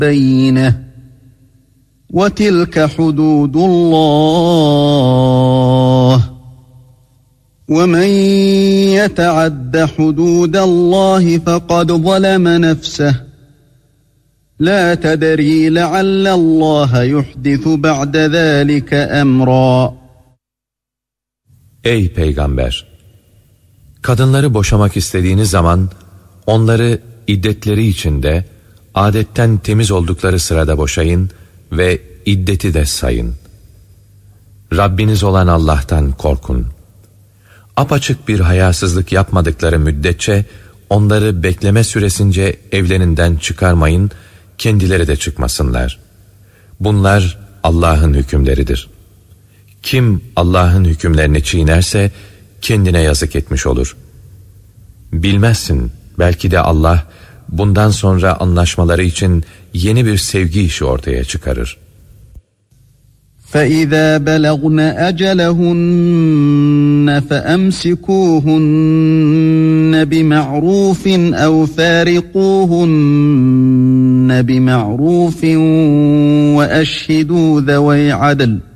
بَيِّنَةٍ وَتِلْكَ حُدُودُ اللّٰهِ وَمَنْ يَتَعَدَّ حُدُودَ اللّٰهِ فَقَدْ ظَلَمَ نَفْسَهُ لَا تَدْرِي لَعَلَّ اللّٰهَ يُحْدِثُ بَعْدَ ذَٰلِكَ أَمْرًا. Ey Peygamber! Kadınları boşamak istediğiniz zaman onları iddetleri içinde adetten temiz oldukları sırada boşayın ve iddeti de sayın. Rabbiniz olan Allah'tan korkun. Apaçık bir hayasızlık yapmadıkları müddetçe onları bekleme süresince evlerinden çıkarmayın, kendileri de çıkmasınlar. Bunlar Allah'ın hükümleridir. Kim Allah'ın hükümlerini çiğnerse kendine yazık etmiş olur. Bilmezsin, belki de Allah bundan sonra anlaşmaları için yeni bir sevgi işi ortaya çıkarır. فَإِذَا بَلَغْنَ أَجَلَهُنَّ فَأَمْسِكُوهُنَّ بِمَعْرُوفٍ أَوْ فَارِقُوهُنَّ بِمَعْرُوفٍ وَأَشْهِدُوا ذَوَيْ عَدْلٍ